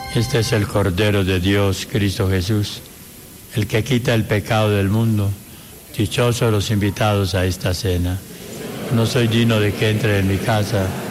Este es el Cordero de Dios, Cristo Jesús, el que quita el pecado del mundo. Dichosos los invitados a esta cena. No soy digno de que entre en mi casa,